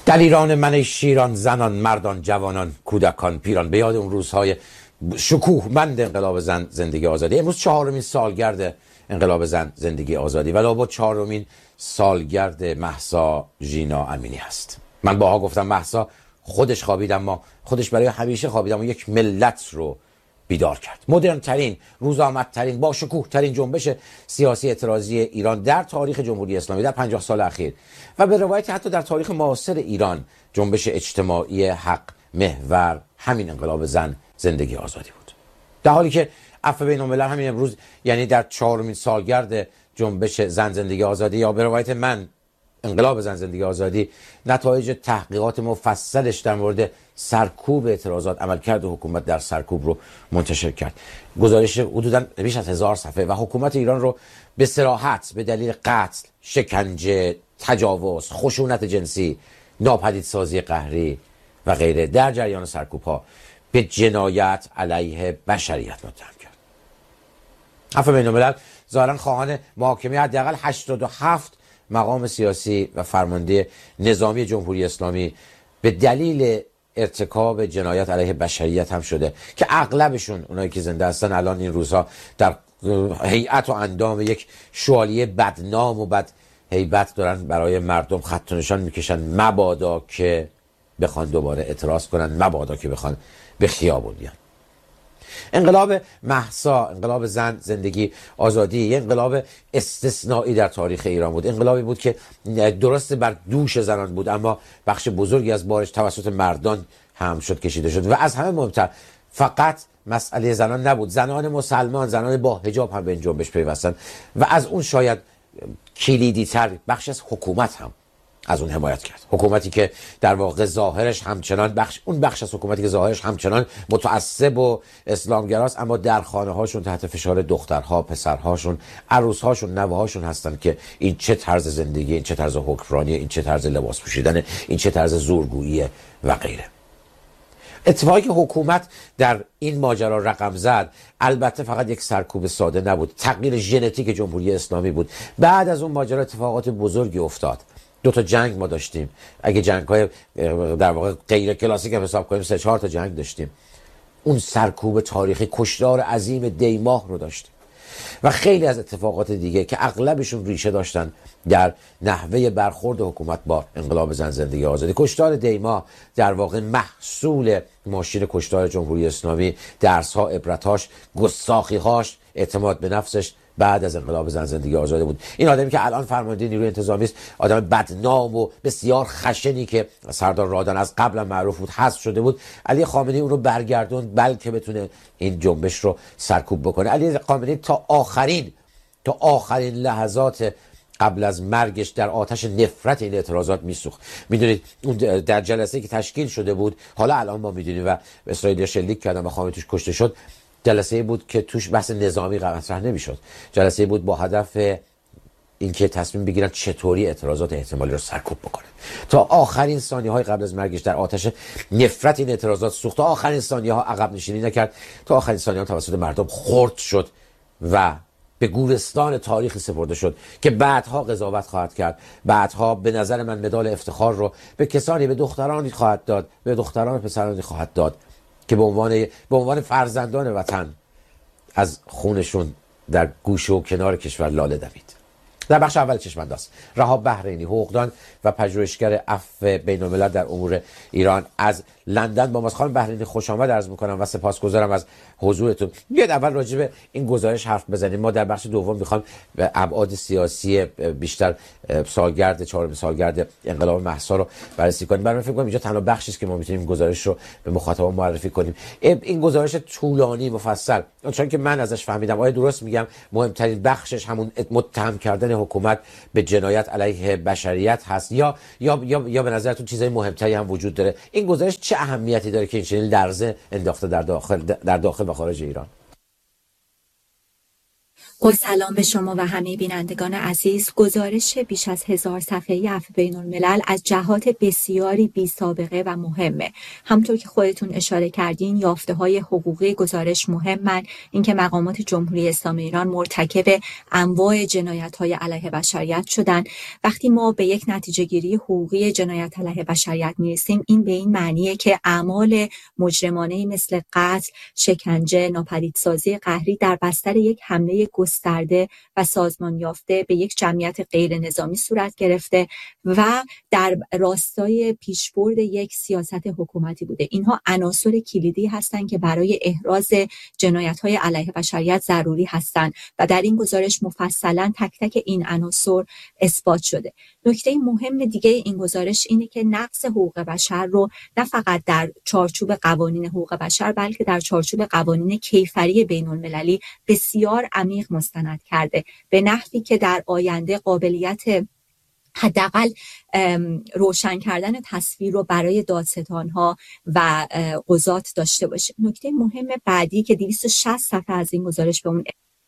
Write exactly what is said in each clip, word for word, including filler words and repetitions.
در ایران من شیران، زنان، مردان، جوانان، کودکان، پیران، به یاد اون روزهای شکوهمند انقلاب زن زندگی آزادی. امروز چهارمین سالگرد انقلاب زن زندگی آزادی و لابد چهارمین سالگرد مهسا ژینا امینی هست. من باها گفتم مهسا خودش خوابید، اما خودش برای همیشه خوابید، اما یک ملت رو بیدار کرد. مدرن ترین، روزآمدترین، با شکوه ترین جنبش سیاسی اعتراضی ایران در تاریخ جمهوری اسلامی در پنجاه سال اخیر و به روایت حتی در تاریخ معاصر ایران، جنبش اجتماعی حق محور همین انقلاب زن زندگی آزادی بود. در حالی که عفو بین الملل همین امروز، یعنی در چهارمین سالگرد جنبش زن زندگی آزادی یا به روایت من انقلاب زن زندگی آزادی، نتایج تحقیقات مفصلش در مورد سرکوب اعتراضات، عملکرد حکومت در سرکوب رو منتشر کرد. گزارش حدوداً بیش از هزار صفحه و حکومت ایران رو به صراحت به دلیل قتل، شکنجه، تجاوز، خشونت جنسی، ناپدیدسازی قهری و غیره در جریان سرکوب ها به جنایت علیه بشریت متهم کرد. عفو بین الملل ظاهراً خواهان محاکمه حداقل هشتاد و هفت مقام سیاسی و فرمانده نظامی جمهوری اسلامی به دلیل ارتکاب جنایت علیه بشریت هم شده که اغلبشون، اونایی که زنده هستن الان این روزها، در هیئت و اندام یک شوالیه بدنام و بد هیبت دارن برای مردم خط و نشان میکشن، مبادا که بخوان دوباره اعتراض کنن، مبادا که بخوان به خیابون بیان. انقلاب مهسا، انقلاب زن زندگی آزادی، یه انقلاب استثنایی در تاریخ ایران بود. انقلابی بود که درست بر دوش زنان بود، اما بخش بزرگی از بارش توسط مردان هم شد کشیده شد. و از همه مهمتر، فقط مسئله زنان نبود، زنان مسلمان، زنان با حجاب هم به این جنبش پیوستن و از اون شاید کلیدی تر بخش از حکومت هم از اون حمایت کرد. حکومتی که در واقع ظاهرش همچنان بخش اون بخش از حکومتی که ظاهرش همچنان متعصب و اسلامگراست، اما در خانه هاشون تحت فشار دخترها، پسرهاشون، عروسهاشون، نوه‌هاشون هستن که این چه طرز زندگی، این چه طرز حکمرانی، این چه طرز لباس پوشیدن، این چه طرز زورگویی و غیره. اتفاقی که حکومت در این ماجرا رقم زد البته فقط یک سرکوب ساده نبود، تغییر ژنتیک جمهوری اسلامی بود. بعد از اون ماجرا اتفاقات بزرگی افتاد. دو تا جنگ ما داشتیم، اگه جنگ‌های در واقع غیر کلاسیک هم حساب کنیم سه چهار تا جنگ داشتیم. اون سرکوب تاریخی، کشتار عظیم دیماه رو داشتیم و خیلی از اتفاقات دیگه که اغلبشون ریشه داشتن در نحوه برخورد حکومت با انقلاب زن زندگی آزادی. کشتار دیماه در واقع محصول ماشین کشتار جمهوری اسلامی، درس‌ها، عبرت‌هاش، گستاخی‌هاش، اعتماد به نفسش بعد از انقلاب زن زندگی آزادی بود. این آدمی که الان فرمانده نیروی انتظامی است، آدم بدنام و بسیار خشنی که سردار رادان از قبل معروف بود، حذف شده بود. علی خامنه‌ای اون رو برگردوند بلکه بتونه این جنبش رو سرکوب بکنه. علی خامنه‌ای تا آخرین تا آخرین لحظات قبل از مرگش در آتش نفرت این اعتراضات میسوخت. میدونید اون در جلسه که تشکیل شده بود، حالا الان ما میدونیم و اسرائیل شلیک کردن و خامنه‌ای توش کشته شد، جلسه بود که توش بحث نظامی مطرح نمیشد. جلسه بود با هدف اینکه تصمیم بگیرن چطوری اعتراضات احتمالی رو سرکوب بکنه. تا آخرین ثانیه‌های قبل از مرگش در آتش نفرت این اعتراضات سوخت. تا آخرین ثانیه‌ها عقب نشینی نکرد. تا آخرین ثانیه‌ها توسط مردم خرد شد و به گورستان تاریخی سپرده شد که بعدها قضاوت خواهد کرد. بعدها به نظر من مدال افتخار رو به کسانی، به دخترانی خواهد داد، به دختران و پسرانی خواهد داد که به عنوان به عنوان فرزندان وطن از خونشون در گوشه و کنار کشور لاله دوید. در بخش اول چشم‌انداز، رهاب بحرینی، حقوقدان و پژوهشگر عفو بین الملل در امور ایران از لندن با ماست. خانم بحرینی خوش آمد عرض می‌کنم و سپاسگزارم از حضورتون. بیاید اول راجع به این گزارش حرف بزنیم. ما در بخش دوم می‌خوام به ابعاد سیاسی بیشتر سالگرد چهارم سالگرد انقلاب مهسا رو بررسی کنیم. برای من فکر کنم اینجا تنها بخشی است که ما می‌تونیم گزارش رو به مخاطبان معرفی کنیم. این گزارش طولانی مفصل، چون که من ازش فهمیدم، آیا درست میگم، مهمترین بخشش همون متهم کردن حکومت به جنایت علیه بشریت هست یا یا یا, یا به نظرتون چیزای مهمتری هم وجود داره؟ این گزارش چه اهمیتی داره که این چنین لرزه انداخته در داخل در داخل و خارج ایران؟ با سلام به شما و همه بینندگان عزیز. گزارش بیش از هزار صفحه‌ای عفو بین الملل از جهات بسیاری بی سابقه و مهمه. همطور که خودتون اشاره کردین، یافته‌های حقوقی گزارش مهمن. اینکه مقامات جمهوری اسلامی ایران مرتکب انواع جنایت‌های علیه بشریت شدن. وقتی ما به یک نتیجه گیری حقوقی جنایت علیه بشریت میرسیم، این به این معنیه که اعمال مجرمانه‌ای مثل قتل، شکنجه، ناپدیدسازی قهری در بستر یک حمله گسترده و سازمان یافته به یک جمعیت غیر نظامی صورت گرفته و در راستای پیشبرد یک سیاست حکومتی بوده. اینها عناصر کلیدی هستند که برای احراز جنایت‌های علیه بشریت ضروری هستند و در این گزارش مفصلاً تک تک این عناصر اثبات شده. نکته مهم دیگه این گزارش اینه که نقض حقوق بشر رو نه فقط در چارچوب قوانین حقوق بشر بلکه در چارچوب قوانین کیفری بین المللی بسیار عمیق مستند کرده، به نحوی که در آینده قابلیت حداقل روشن کردن تصویر رو برای دادستان‌ها و قضات داشته باشه. نکته مهم بعدی که دویست و شصت صفحه از این گزارش به اون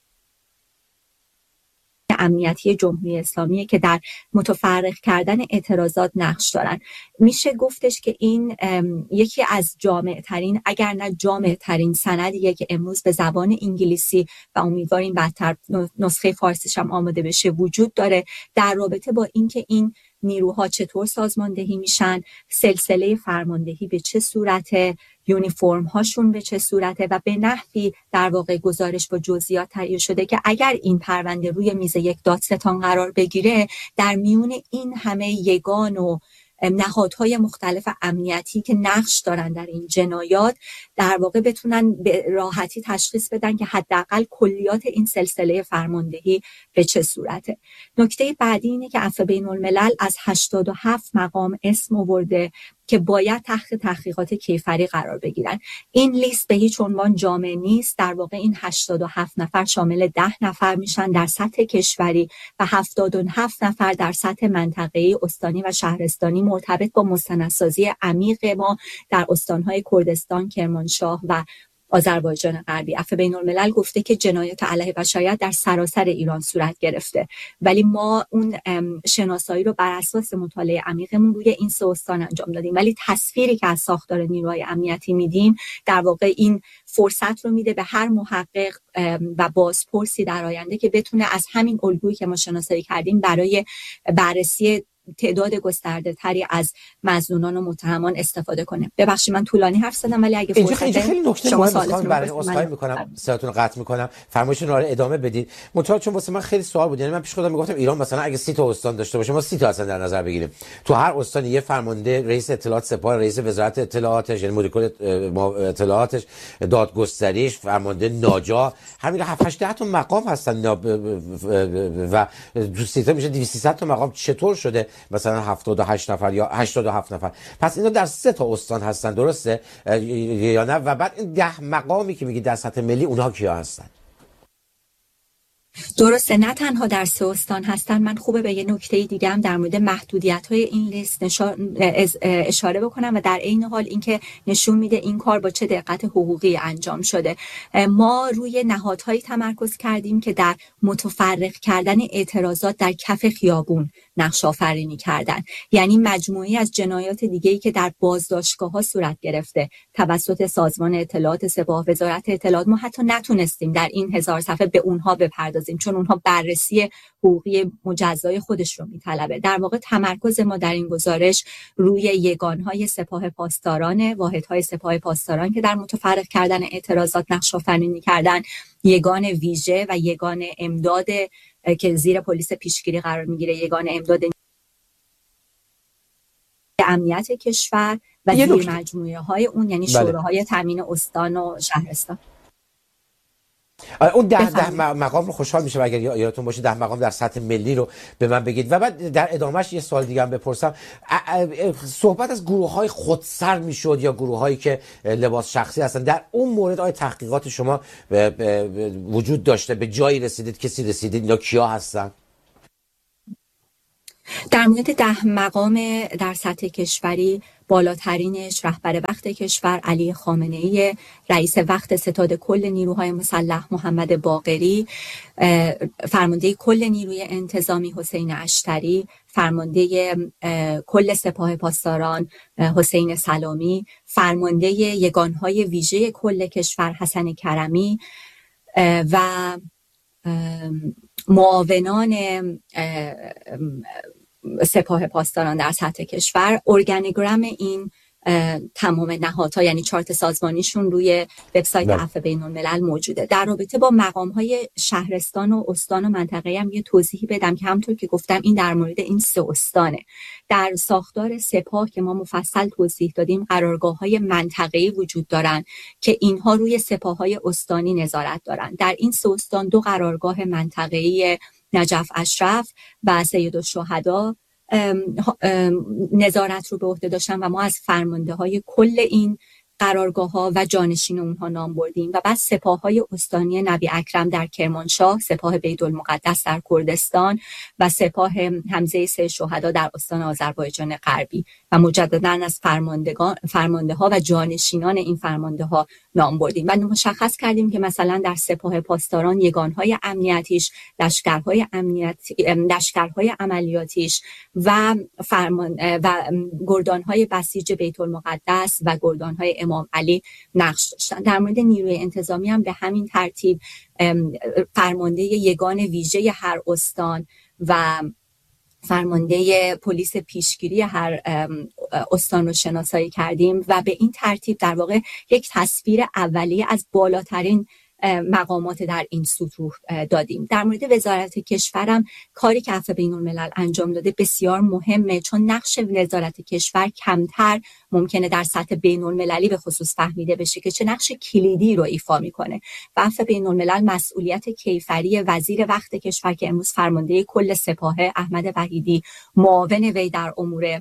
امنیتی جمهوری اسلامی که در متفرق کردن اعتراضات نقش دارن. میشه گفتش که این یکی از جامع ترین اگر نه جامع ترین سندیه که امروز به زبان انگلیسی و امیدواریم بعدتر نسخه فارسیش هم آماده بشه وجود داره در رابطه با اینکه این نیروها چطور سازماندهی میشن، سلسله فرماندهی به چه صورته، یونیفرم هاشون به چه صورته و به نحوی در واقع گزارش با جزئیات تهیه شده که اگر این پرونده روی میز یک دادستان قرار بگیره، در میون این همه یگان و نهادهای مختلف امنیتی که نقش دارن در این جنایات در واقع بتونن به راحتی تشخیص بدن که حداقل کلیات این سلسله فرماندهی به چه صورته. نکته بعدی اینه که عفو بین الملل از هشتاد و هفت مقام اسم آورده که باید تحت تحقیقات کیفری قرار بگیرن. این لیست به هیچ عنوان جامع نیست. در واقع این هشتاد و هفت نفر شامل ده نفر میشن در سطح کشوری و هفتاد و هفت نفر در سطح منطقه‌ای، استانی و شهرستانی مرتبط با مستندسازی عمیق ما در استان‌های کردستان، کرمانشاه و آذربایجان غربی. عفو بین الملل گفته که جنایت علیه بشریت در سراسر ایران صورت گرفته، ولی ما اون شناسایی رو بر اساس مطالعه عمیقمون روی این سه استان انجام دادیم، ولی تصویری که از ساختار نیروهای امنیتی میدیم در واقع این فرصت رو میده به هر محقق و بازپرسی در آینده که بتونه از همین الگویی که ما شناسایی کردیم برای بررسی تعداد گسترده تری از مظنونان و متهمان استفاده کنه. ببخشید من طولانی حرف زدم، ولی اگه فرصت اینجا خیلی نکته شما سوالتون رو برای اصلاح میکنم، سوالتون رو قطع میکنم، فرمایشتون رو ادامه بدید. متأ چون واسه من خیلی سوال بود، یعنی من پیش خودم میگفتم ایران مثلا اگه سی تا استان داشته باشه ما سی تا اصلا در نظر بگیریم، تو هر استان یه فرمانده، رئیس اطلاعات سپاه، رئیس وزارت اطلاعاتش یعنی مدیر کل اطلاعاتش، دادگستریش، فرمانده ناجا، همین هفت هشت تا مقام هستن و تو سیستم میشه دویست تا تا مقام. چطور شده مثلا هفتاد و هشت نفر یا هشتاد و هفت نفر؟ پس اینا در سه تا استان هستن، درسته یا نه؟ و بعد این ده مقامی که میگی در سطح ملی، اونها کیا هستن؟ درسته، نه تنها در سه استان هستن. من خوبه به یه نکته دیگه هم در مورد محدودیت‌های این لیست اشاره بکنم و در عین حال اینکه نشون میده این کار با چه دقت حقوقی انجام شده. ما روی نهادهایی تمرکز کردیم که در متفرق کردن اعتراضات در کف خیابون نقش آفرینی کردن، یعنی مجموعی از جنایات دیگه‌ای که در بازداشتگاه‌ها صورت گرفته توسط سازمان اطلاعات سپاه، وزارت اطلاعات. ما حتی نتونستیم در این هزار صفحه به اونها بپردازیم چون اونها بررسی حقوقی مجزای خودش رو میطلبه. در واقع تمرکز ما در این گزارش روی یگانهای سپاه پاسداران، واحدهای سپاه پاسداران که در متفرق کردن اعتراضات نقش آفرینی کردن، یگان ویژه و یگان امداد که زیر پلیس پیشگیری قرار میگیره، یگان امداد امنیت کشور و زیر مجموعه های اون یعنی شوراهای تامین استان و شهرستان. اون ده ده مقام رو خوشحال میشه اگر یادتون باشه ده مقام در سطح ملی رو به من بگید. و بعد در ادامهش یه سوال دیگه هم بپرسم، صحبت از گروه‌های خودسر میشد یا گروه‌هایی که لباس شخصی هستن، در اون مورد آیا تحقیقات شما وجود داشته؟ به جایی رسیدید؟ کسی رسیدید یا کیا هستن؟ در مورد ده مقام در سطح کشوری، بالاترینش رهبر وقت کشور علی خامنه‌ای، رئیس وقت ستاد کل نیروهای مسلح محمد باقری، فرمانده کل نیروی انتظامی حسین اشتری، فرمانده کل سپاه پاسداران حسین سلامی، فرمانده یگانهای ویژه کل کشور حسن کرمی و معاونان سپاه پاسداران در سطح کشور. ارگانوگرام این تمام نهادها یعنی چارت سازمانیشون روی وبسایت عفو بین الملل موجوده. در رابطه با مقام‌های شهرستان و استان و منطقه هم یه توضیحی بدم که همونطور که گفتم این در مورد این سه استانه. در ساختار سپاه که ما مفصل توضیح دادیم قرارگاه‌های منطقه‌ای وجود دارن که اینها روی سپاه‌های استانی نظارت دارن. در این سه استان دو قرارگاه منطقه‌ای نجف اشرف و سیدالشهدا نظارت رو به عهده داشتن و ما از فرمانده های کل این قرارگاه ها و جانشین اونها نام بردیم و بعد سپاه های استانی نبی اکرم در کرمانشاه، سپاه بیت‌المقدس در کردستان و سپاه حمزه سه شهدا در استان آذربایجان غربی و مجددا از فرماندگان فرمانده ها و جانشینان این فرمانده ها نام بردیم و مشخص کردیم که مثلا در سپاه پاسداران یگانهای امنیتیش، لشکرهای امنیتی، لشکرهای عملیاتیش و فرمان و گردانهای بسیج بیت المقدس و گردانهای امام علی نقش داشتن. در مورد نیروی انتظامی هم به همین ترتیب فرمانده یگان ویژه هر استان و فرمانده پلیس پیشگیری هر استان رو شناسایی کردیم و به این ترتیب در واقع یک تصویر اولیه از بالاترین مقامات در این سطوح دادیم. در مورد وزارت کشورم کاری که عفو بین الملل انجام داده بسیار مهمه، چون نقش وزارت کشور کمتر ممکنه در سطح بین المللی به خصوص فهمیده بشه که چه نقش کلیدی رو ایفا میکنه و عفو بین الملل مسئولیت کیفری وزیر وقت کشور که امروز فرمانده کل سپاه احمد وحیدی، معاون وی در امور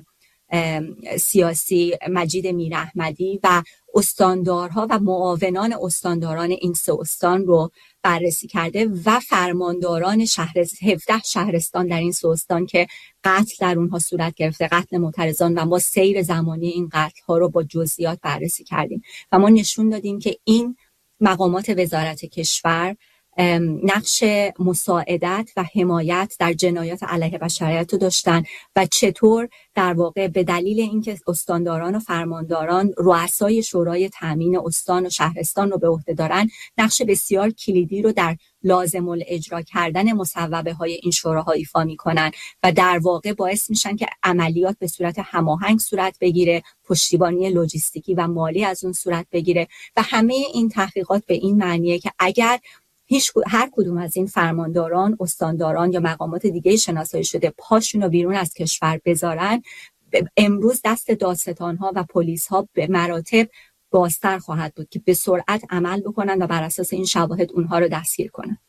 سیاسی مجید میراحمدی و استاندارها و معاونان استانداران این سه استان رو بررسی کرده و فرمانداران شهر هفده شهرستان در این سه استان که قتل در اونها صورت گرفته، قتل معترضان و ما سیر زمانی این قتل ها رو با جزئیات بررسی کردیم و ما نشون دادیم که این مقامات وزارت کشور نقش مساعدت و حمایت در جنایات علیه بشریت رو داشتن و چطور در واقع به دلیل اینکه استانداران و فرمانداران رؤسای شورای تامین استان و شهرستان رو به عهده دارن، نقش بسیار کلیدی رو در لازم الاجرا کردن مصوبه های این شوراها ایفا میکنن و در واقع باعث میشن که عملیات به صورت هماهنگ صورت بگیره، پشتیبانی لوجستیکی و مالی از اون صورت بگیره و همه این تحقیقات به این معنیه که اگر هیچ هر کدوم از این فرمانداران، استانداران یا مقامات دیگه شناسایی شده پاشون رو بیرون از کشور بذارن، امروز دست دادستان‌ها و پلیس‌ها به مراتب بازتر خواهد بود که به سرعت عمل بکنن و بر اساس این شواهد اونها رو دستگیر کنن.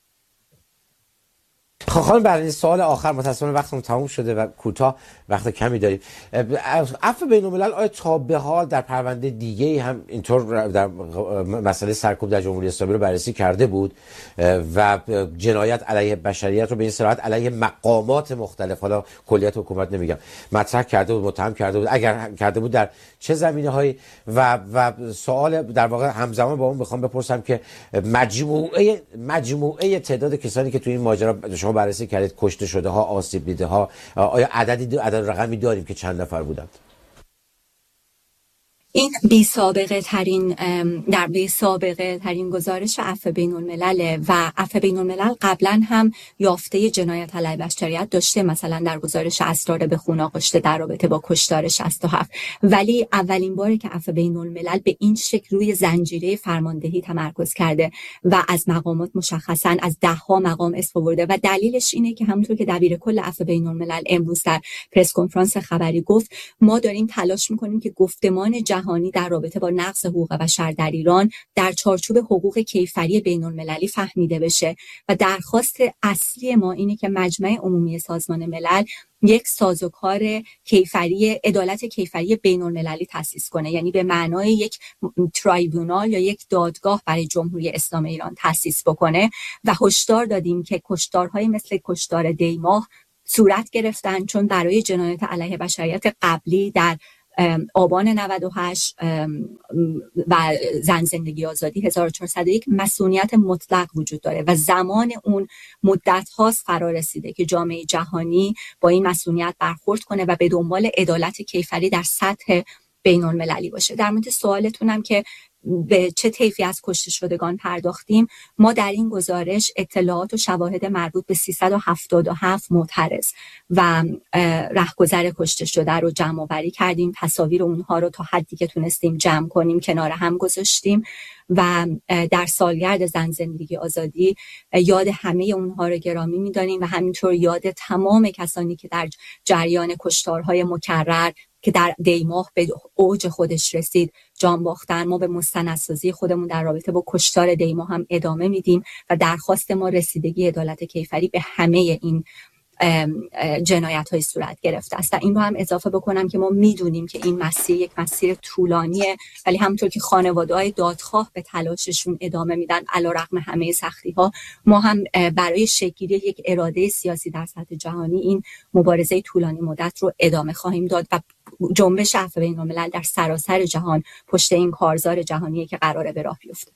خانم برای سوال آخر، متأسفانه وقتمون تموم شده و کوتاه وقت کمی داریم. عفو بین الملل آیا تا به حال در پرونده دیگه هم اینطور در مسئله سرکوب در جمهوری اسلامی رو بررسی کرده بود و جنایت علیه بشریت رو به این صورت علیه مقامات مختلف، حالا کلیت حکومت نمیگم، مطرح کرده بود، متهم کرده بود؟ اگر کرده بود در چه زمینه‌هایی؟ و و سوال در واقع همزمان با اون میخوام بپرسم که مجموعه مجموعه تعداد کسانی که تو این ماجرا شما بررسی کردید، کشته شده ها، آسیب دیده ها، آیا عددی عدد رقمی داریم که چند نفر بودند؟ این بی سابقه ترین در بی سابقه ترین گزارش عفو بین الملل و عفو بین الملل قبلا هم یافته جنایت علیه بشریت داشته، مثلا در گزارش اسرار به خون آغشته در رابطه با کشتار شصت و هفت، ولی اولین باره که عفو بین الملل به این شکل روی زنجیره فرماندهی تمرکز کرده و از مقامات مشخصا از ده ها مقام اسم برده و دلیلش اینه که همونطور که دبیر کل عفو بین الملل امروز در پرس کنفرانس خبری گفت، ما داریم تلاش میکنیم که گفتمان جهانی در رابطه با نقض حقوق بشر در ایران در چارچوب حقوق کیفری بین المللی فهمیده بشه و درخواست اصلی ما اینه که مجمع عمومی سازمان ملل یک سازوکار کیفری عدالت کیفری بین المللی تأسیس کنه، یعنی به معنای یک ترایبونال یا یک دادگاه برای جمهوری اسلامی ایران تأسیس بکنه و هشدار دادیم که کشتارهای مثل کشتار دیماه صورت گرفتن، چون برای جنایات علیه بشریت قبلی در آبان نود و هشت و زن زندگی آزادی هزار و چهارصد و یک مسئولیت مطلق وجود داره و زمان اون مدت هاست فرا رسیده که جامعه جهانی با این مسئولیت برخورد کنه و به دنبال عدالت کیفری در سطح بین المللی باشه. در مورد سوالتونم که به چه طیفی از کشته شدگان پرداختیم، ما در این گزارش اطلاعات و شواهد مربوط به سیصد و هفتاد و هفت معترض و رهگذر کشته شده رو جمع آوری کردیم. تصاویر اونها رو تا حدی که تونستیم جمع کنیم کنار هم گذاشتیم و در سالگرد زن زندگی آزادی یاد همه اونها رو گرامی می‌داریم و همینطور یاد تمام کسانی که در جریان کشتارهای مکرر که در دیماه به اوج خودش رسید جان باختن. ما به مستندسازی خودمون در رابطه با کشتار دیماه هم ادامه میدیم و درخواست ما رسیدگی عدالت کیفری به همه این جنایت های صورت گرفته است. این رو هم اضافه بکنم که ما میدونیم که این مسیر یک مسیر طولانیه، ولی همونطور که خانواده های دادخواه به تلاششون ادامه میدن علیرغم همه سختی ها، ما هم برای شکل‌گیری یک اراده سیاسی در سطح جهانی این مبارزه طولانی مدت رو ادامه خواهیم داد و جنبش عفو بین‌الملل در سراسر جهان پشت این کارزار جهانیه که قراره به راه بیفته.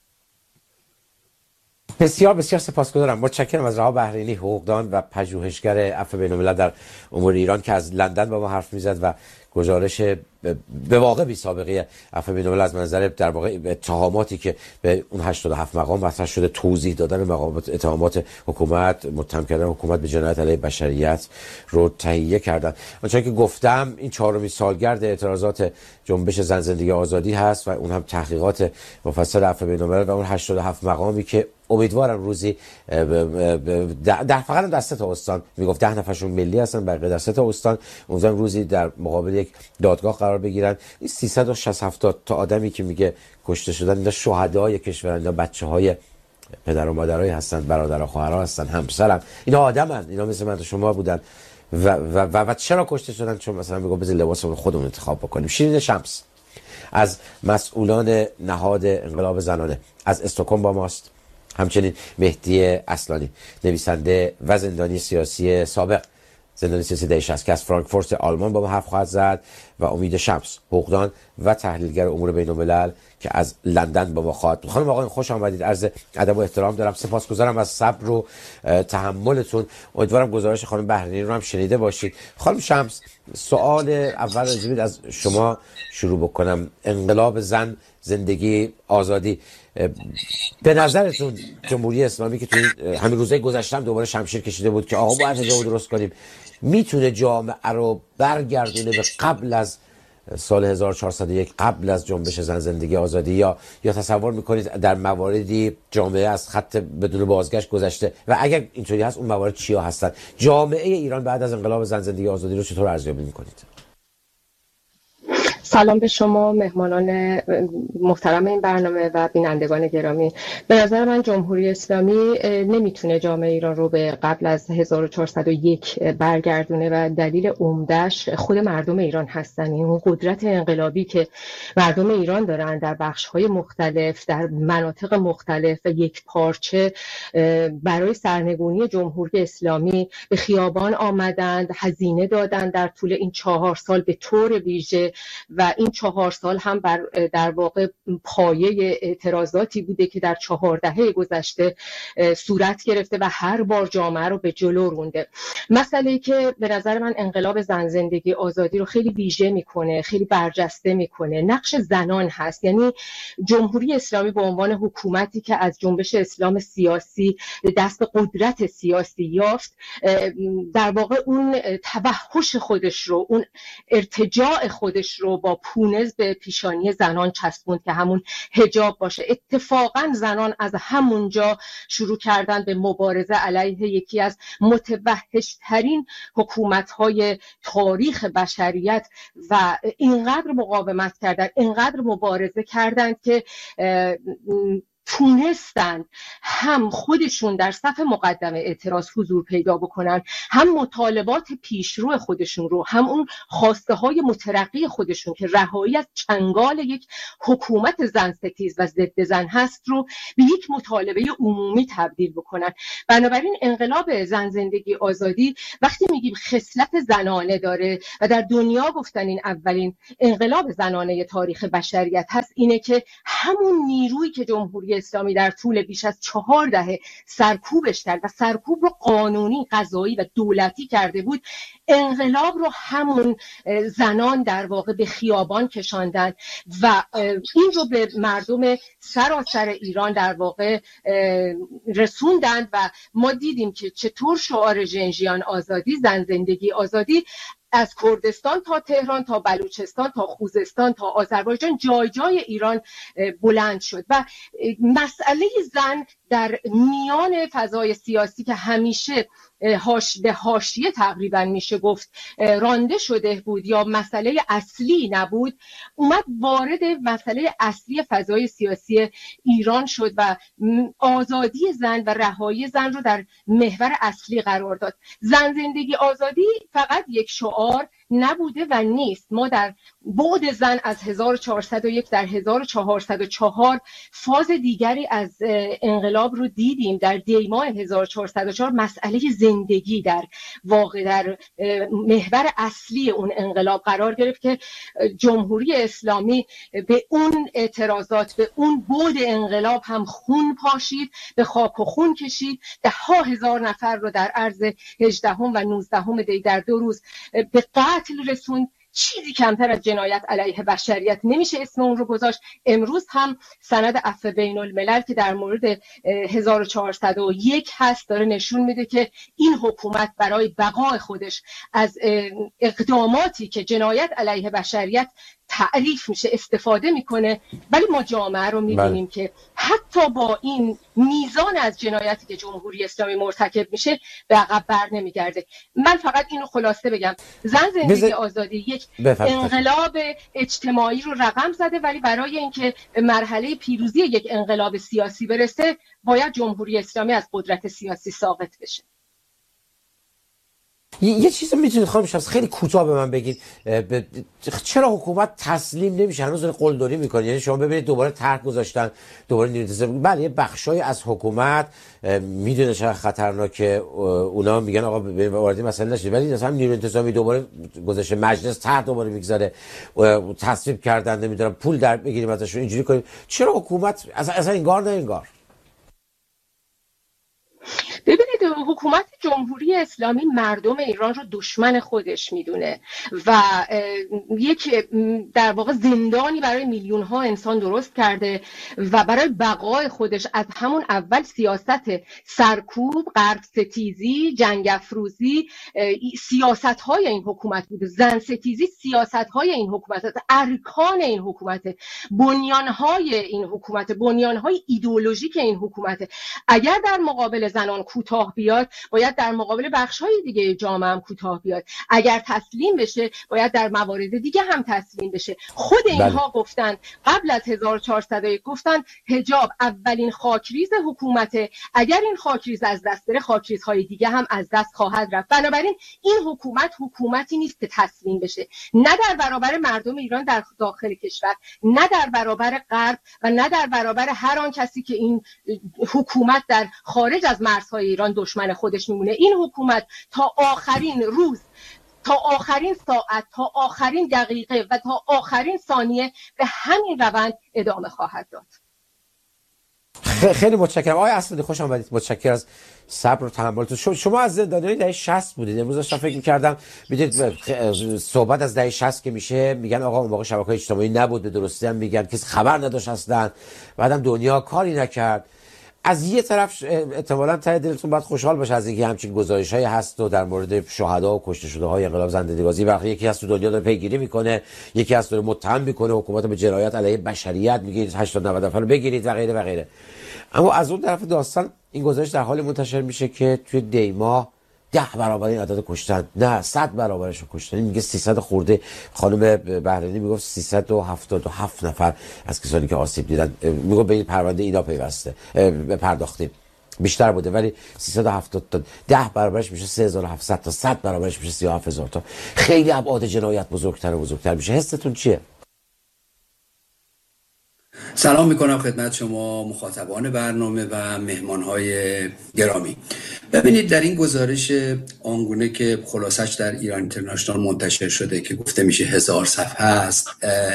بسیار بسیار سپاسگزارم. متشکرم از رها بحرینی، حقوقدان و پژوهشگر عفو بین‌الملل در امور ایران که از لندن با ما حرف میزد و گزارش به واقع بی سابقه عفو بین‌الملل از منظر در واقع اتهاماتی که به اون هشتاد و هفت مقام مطرح شده، توضیح دادن مقامات اتهامات حکومت، متهم کردن حکومت به جنایت علیه بشریت رو تهیه کردن. آنچه که گفتم این چهارمین سالگرد اعتراضات جنبش زن زندگی آزادی هست و اون هم تحقیقات مفصل عفو بین‌الملل و اون هشتاد و هفت مقامی که امیدوارم روزی در فقط در سه تا استان میگفت ده نفرشون ملی هستن، بقیه در سه تا استان، امیدوارم روزی در مقابل یک دادگاه قرار بگیرن. این سیصد و شصت هفتاد تا آدمی که میگه کشته شدن، اینا شهدای کشورن، اینا بچه‌های پدر و مادرای هستن، برادر و خواهرها هستن، همسرن، اینا آدمن، اینا مثل من و شما بودن و و و, و چرا کشته شدن؟ چون مثلا میگه بذار لباسمون خودمون انتخاب بکنیم. شیرین شمس از مسئولان نهاد انقلاب زنانه از استکهلم با ماست. همچنین مهدی اصلانی، نویسنده و زندانی سیاسی سابق، زندانی سیاسی دهه شصت که از فرانکفورت آلمان با ما حرف خواهد زد و امید شمس، حقوقدان و تحلیلگر امور بین‌الملل که از لندن با ما خواهد بود. خانم آقایان خوش آمدید. عرض ادب و احترام دارم. سپاسگزارم از صبر و تحملتون. امیدوارم گزارش خانم بحرینی رو هم شنیده باشید. خانم شمس، سوال اول اجازه از شما شروع بکنم. انقلاب زن زندگی آزادی، به نظرتون جمهوری اسلامی که توی همین روزهای گذشته هم دوباره شمشیر کشیده بود که آقا باید حجاب درست کنیم، میتونه جامعه رو برگردونه به قبل از سال هزار و چهارصد و یک، قبل از جنبش زن زندگی آزادی، یا یا تصور میکنید در مواردی جامعه از خط بدون بازگشت گذشته و اگر اینطوری هست اون موارد چیا هستن؟ جامعه ایران بعد از انقلاب زن زندگی آزادی رو چطور ارزیابی میکنید؟ سلام به شما مهمانان محترم این برنامه و بینندگان گرامی. به نظر من جمهوری اسلامی نمیتونه جامعه ایران رو به قبل از هزار و چهارصد و یک برگردونه و دلیل عمده‌اش خود مردم ایران هستن. این قدرت انقلابی که مردم ایران دارن در بخش‌های مختلف، در مناطق مختلف یک پارچه برای سرنگونی جمهوری اسلامی به خیابان آمدند، هزینه دادند در طول این چهار سال به طور ویژه و این چهار سال هم بر در واقع پایه اعتراضاتی بوده که در چهار دهه گذشته صورت گرفته و هر بار جامعه رو به جلو رونده. مسئله‌ای که به نظر من انقلاب زن زندگی آزادی رو خیلی ویژه میکنه، خیلی برجسته میکنه، نقش زنان هست. یعنی جمهوری اسلامی به عنوان حکومتی که از جنبش اسلام سیاسی دست به قدرت سیاسی یافت، در واقع اون توحش خودش رو، اون ارتجاع خودش رو با پونز به پیشانی زنان چسبوند که همون حجاب باشه. اتفاقا زنان از همونجا شروع کردن به مبارزه علیه یکی از متوحشترین حکومت‌های تاریخ بشریت و اینقدر مقاومت کردن، اینقدر مبارزه کردند که تونستند هم خودشون در صف مقدمه اعتراض حضور پیدا بکنن، هم مطالبات پیشرو خودشون رو، هم اون خواسته های مترقی خودشون که رهایی از چنگال یک حکومت زن ستیز و ضد زن هست رو به یک مطالبه عمومی تبدیل بکنن. بنابراین انقلاب زن زندگی آزادی وقتی میگیم خصلت زنانه داره و در دنیا گفتن این اولین انقلاب زنانه تاریخ بشریت هست، اینه که همون نیرویی که جمهوری اسلامی در طول بیش از چهار دهه سرکوبش کرد و سرکوب رو قانونی، قضایی و دولتی کرده بود، انقلاب رو همون زنان در واقع به خیابان کشاندن و این رو به مردم سراسر ایران در واقع رسوندند و ما دیدیم که چطور شعار ژنژیان آزادی، زن زندگی آزادی، از کردستان تا تهران تا بلوچستان تا خوزستان تا آذربایجان جای جای ایران بلند شد و مسئله زن در میان فضای سیاسی که همیشه هاش به حاشیه تقریبا میشه گفت رانده شده بود یا مسئله اصلی نبود، اومد وارد مسئله اصلی فضای سیاسی ایران شد و آزادی زن و رهایی زن رو در محور اصلی قرار داد. زن زندگی آزادی فقط یک شعار نبوده و نیست. ما در بعد زن از هزار و چهارصد و یک در هزار و چهارصد و چهار فاز دیگری از انقلاب رو دیدیم. در دیماه هزار و چهارصد و چهار مسئله زندگی در واقع در محور اصلی اون انقلاب قرار گرفت که جمهوری اسلامی به اون اعتراضات، به اون بعد انقلاب هم خون پاشید، به خاک و خون کشید، ده ها هزار نفر رو در عرض هجدهم و نوزدهم دی در دو روز به قتل رسوند. چیزی کمتر از جنایت علیه بشریت نمیشه اسم اون رو گذاشت. امروز هم سند عفو بین الملل که در مورد هزار و چهارصد و یک هست داره نشون میده که این حکومت برای بقای خودش از اقداماتی که جنایت علیه بشریت تعریف میشه استفاده میکنه، ولی ما جامعه رو میبینیم که حتی با این میزان از جنایتی که جمهوری اسلامی مرتکب میشه به عقب بر نمیگرده. من فقط اینو خلاصه بگم، زن زندگی بز... آزادی یک بفرد. انقلاب اجتماعی رو رقم زده، ولی برای اینکه به مرحله پیروزی یک انقلاب سیاسی برسه باید جمهوری اسلامی از قدرت سیاسی ساقط بشه. یه چیزی میتونید خانم شمس خیلی کوتاه به من بگید، چرا حکومت تسلیم نمیشه؟ هنوز قلدری میکنه. یعنی شما ببینید دوباره طرح گذاشتن، دوباره نیروی انتظامی، بله یه بخشای از حکومت میدونه چقدر خطرناکه، اونا میگن آقا وارد مسئله نشید، ولی مثلا نیروی انتظامی دوباره گذاشته، مجلس طرح دوباره میگذاره، تصویب کردن، نمیدونم پول در بگیریم ازشون، اینجوری کنیم. چرا حکومت اصلا اصلا انگار نه انگار؟ ببینید، حکومت جمهوری اسلامی مردم ایران رو دشمن خودش میدونه و یک در واقع زندانی برای میلیون ها انسان درست کرده و برای بقای خودش از همون اول سیاست سرکوب، غرب ستیزی، جنگ افروزی سیاست های این حکومت بوده. زن ستیزی سیاست های این حکومت است، ارکان این حکومت، بنیان های این حکومت، بنیان های ایدئولوژیک این حکومت. اگر در مقابل زنان کوتاه بیاد، باید در مقابل بخش‌های دیگه جامعه هم کوتاه بیاد. اگر تسلیم بشه، باید در موارد دیگه هم تسلیم بشه. خود اینها بله. گفتن قبل از هزار و چهارصد و یک گفتن حجاب اولین خاکریز حکومته، اگر این خاکریز از دست بره، خاکریزهای دیگه هم از دست خواهد رفت. بنابراین این حکومت حکومتی نیست که تسلیم بشه، نه در برابر مردم ایران در داخل کشور، نه در برابر غرب و نه در برابر هر آن کسی که این حکومت در خارج از مرزهای ایران دشمن خودش میمونه. این حکومت تا آخرین روز، تا آخرین ساعت، تا آخرین دقیقه و تا آخرین ثانیه به همین روند ادامه خواهد داد. خیلی متشکرم آقای اسدی، خوش آمدید. متشکرم از صبر و تحملتون. شما از زندانیای دهه شصت بودید. امروز داشتم فکر می‌کردم، می‌دونید صحبت از دهه شصت که میشه میگن آقا اون موقع شبکه‌های اجتماعی نبود، به درستی هم میگن کسی خبر نداشت اصلا، بعدم دنیا کاری نکرد. از یه طرف احتمالاً ته دلتون باید خوشحال باشه از اینکه همچین گزارش‌هایی هست و در مورد شهدا و کشته شده‌های انقلاب زن زندگی آزادی، برای یکی از تو دنیا داره پیگیری میکنه، یکی از داره متهم میکنه حکومت به جنایت علیه بشریت، میگه هشتاد نود نفر رو بگیرید و غیره و غیره. اما از اون طرف داستان این گزارش در حال منتشر میشه که توی دیماه ده برابر این عدد کشتن، نه صد برابرش رو کشتن. میگه سیصد خورده. خانم بهرانی میگفت سیصد و هفتاد و هفت نفر از کسانی که آسیب دیدن میگه به این پرونده اینا پیوسته به پرداختیم، بیشتر بوده ولی سیصد و هفتاد تا ده برابرش میشه سه هزار و هفتصد تا صد برابرش میشه سی و هفت هزار تا. خیلی ابعاد جنایت بزرگتر و بزرگتر میشه. حستون چیه؟ سلام میکنم خدمت شما مخاطبان برنامه و مهمانهای گرامی. ببینید در این گزارش آنگونه که خلاصش در ایران اینترنشنال منتشر شده که گفته میشه هزار صفحه است،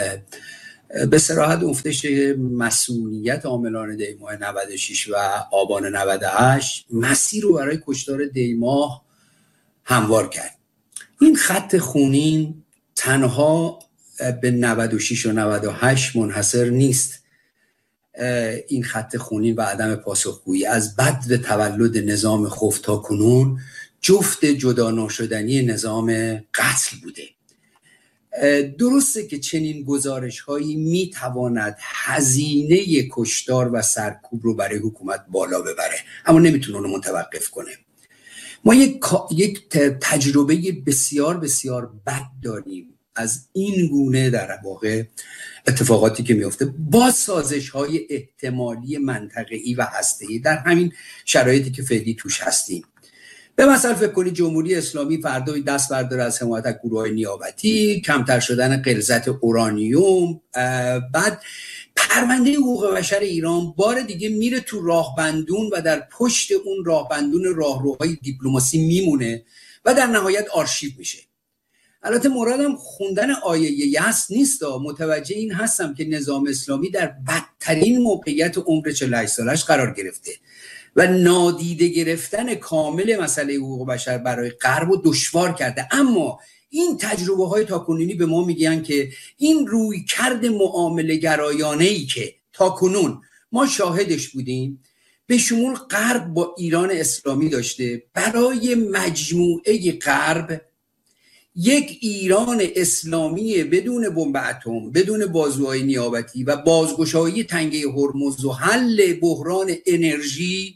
به صراحت گفتش مسئولیت عاملان دیماه نود و شش و آبان نود و هشت مسیر رو برای کشتار دیماه هموار کرد. این خط خونین تنها به نود و شش و نود و هشت منحصر نیست. این خط خونین و عدم پاسخگویی از بدو تولد نظام خوف تا کنون جفت جدا ناشدنی نظام قتل بوده. درسته که چنین گزارش هایی می تواند هزینه کشتار و سرکوب رو برای حکومت بالا ببره، اما نمیتونه اونو متوقف کنه. ما یک, یک تجربه بسیار بسیار بد داریم از این گونه در واقع اتفاقاتی که میفته با سازش های احتمالی منطقه‌ای و هسته‌ای در همین شرایطی که فعلی توش هستیم. به مثلا فکر کنید جمهوری اسلامی فردا دست برداره از حمایت از گروه‌های نیابتی، کمتر شدن غلظت اورانیوم، بعد پرونده حقوق بشر ایران بار دیگه میره تو راهبندون و در پشت اون راهبندون راهروهای دیپلماسی میمونه و در نهایت آرشیو میشه. البته مرادم خوندن آیه یأس نیست، متوجه این هستم که نظام اسلامی در بدترین موقعیت عمر چهل و هشت سالش قرار گرفته و نادیده گرفتن کامل مسئله حقوق بشر برای غرب رو دشوار کرده. اما این تجربه های تاکنونی به ما میگن که این رویکرد معامله گرایانه‌ای که تاکنون ما شاهدش بودیم به شمول غرب با ایران اسلامی داشته، برای مجموعه غرب یک ایران اسلامی بدون بمب اتم، بدون بازوهای نیابتی و بازگشایی تنگه هرمز و حل بحران انرژی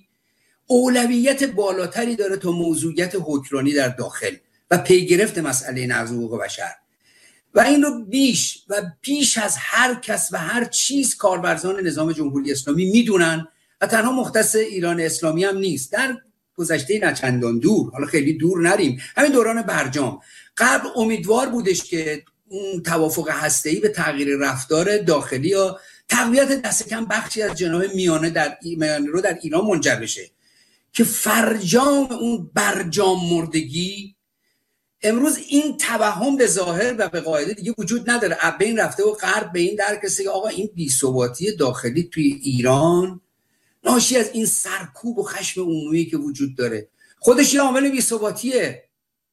اولویت بالاتری داره تا موضوعیت حکمرانی در داخل و پیگرفت مسئله نقض حقوق بشر. و این رو بیش و بیش از هر کس و هر چیز کارورزان نظام جمهوری اسلامی میدونن و تنها مختص ایران اسلامی هم نیست. در گذشته نچندان دور، حالا خیلی دور نریم، همین دوران برجام قبل امیدوار بودش که اون توافق هسته‌ای به تغییر رفتار داخلی یا تقویت دست کم بخشی از جناح میانه در میانه رو در ایران منجر بشه که فرجام اون برجام مردگی امروز این توهم به ظاهر و به قاعده دیگه وجود نداره. به این رفته و غرب به این درک رسیده که آقا این بی‌ثباتی داخلی توی ایران ناشی از این سرکوب و خشم عمومی که وجود داره خودش یه عامل بی‌ثباتیه،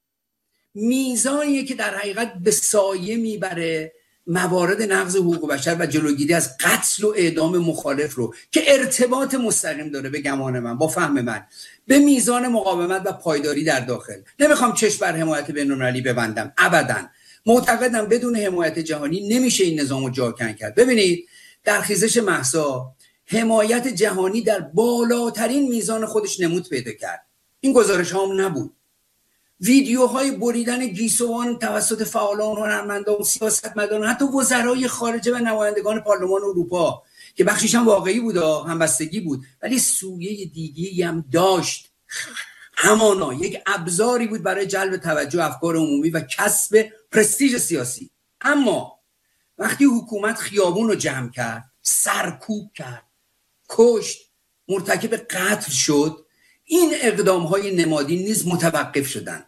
میزانیه که در حقیقت به سایه میبره موارد نقض حقوق بشر و جلوگیری از قتل و اعدام مخالف رو که ارتباط مستقیم داره به گمان من با فهم من به میزان مقاومت و پایداری در داخل. نمیخوام چشم بر حمایت بین‌المللی ببندم، ابداً معتقدم بدون حمایت جهانی نمیشه این نظام رو جاکن کرد. ببینید در خیزش مهسا حمایت جهانی در بالاترین میزان خودش نمود پیدا کرد. این گزارش هم نبود. ویدیوهای بریدن گیسوان توسط فعالان هنرمندان، سیاستمداران، حتی وزرای خارجه و نمایندگان پارلمان اروپا که بخشیش هم واقعی بود، همبستگی بود، ولی سویه دیگه‌ای هم داشت. همانا یک ابزاری بود برای جلب توجه افکار عمومی و کسب پرستیژ سیاسی. اما وقتی حکومت خیابون رو جمع کرد، سرکوب کرد، کشت، مرتکب قتل شد، این اقدام‌های نمادین نیز متوقف شدند.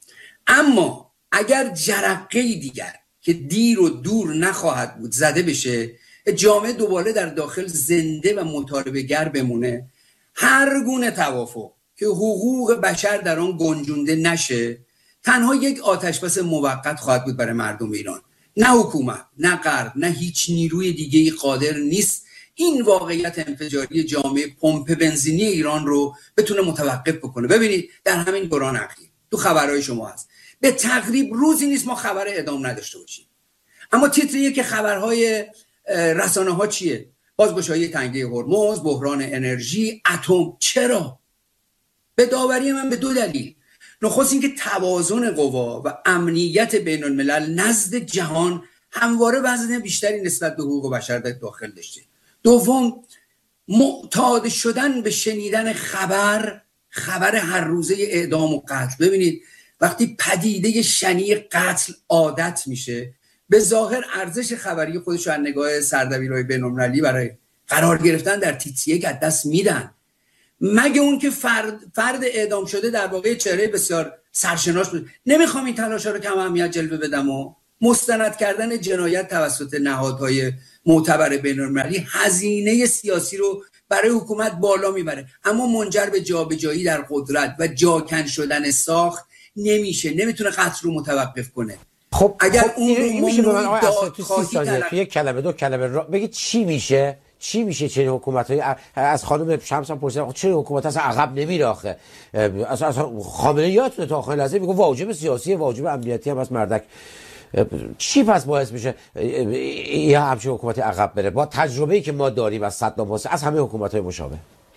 اما اگر جرقه دیگر که دیر و دور نخواهد بود زده بشه، جامعه دوباره در داخل زنده و مطالبه گر بمونه، هر گونه توافق که حقوق بشر در آن گنجونده نشه تنها یک آتشبس موقت خواهد بود برای مردم ایران. نه حکومت، نه غرب، نه هیچ نیروی دیگه‌ای قادر نیست این واقعیت انفجاری جامعه پمپ بنزینی ایران رو بتونه متوقف بکنه. ببینید در همین دوران اخیر تو خبرهای شما هست، به تقریب روزی نیست ما خبر اعدام نداشته باشیم. اما تیتریه که خبرهای رسانه ها چیه؟ بازگشایی تنگه هرمز، بحران انرژی، اتم. چرا؟ به داوری من به دو دلیل. نخست اینکه توازن قوا و امنیت بین الملل نزد جهان همواره وزن بیشتری نسبت به حقوق بشر در داخل داشته. دوم، معتاد شدن به شنیدن خبر خبر هر روزه اعدام و قتل. ببینید وقتی پدیده شنیع قتل عادت میشه، به ظاهر ارزش خبری خودش رو از نگاه سردبیرهای بین‌المللی برای قرار گرفتن در تیتریک از دست میدن، مگه اون که فرد, فرد اعدام شده در واقع چهره بسیار سرشناس بود. نمیخوام این تلاشا رو کم اهمیت جلوه بدم و مستند کردن جنایت توسط نهادهای معتبر بین‌المللی هزینه سیاسی رو برای حکومت بالا میبره، اما منجر به جابجایی در قدرت و جاکن شدن ساخت نمیشه. نمیتونه قتل رو متوقف کنه. خب اگر خب اون این میشه به من آقای اسدی تو سی ثانیه طلب... تو یک کلمه دو کلمه را بگید چی میشه؟ چی میشه چه حکومت‌های از خانم شمس هم پرسیدم چه حکومت اصلا عقب نمیره آخه؟ اصلا اصلا خامنه‌ای یادتونه تا آخر لحظه میگه واجب سیاسی واجب امنیتی هم از مردک. چی پس باعث میشه یا همچین حکومتی عقب بره با تجربه‌ای که ما داریم از صدام حسین از همه حکومت‌های مشابه؟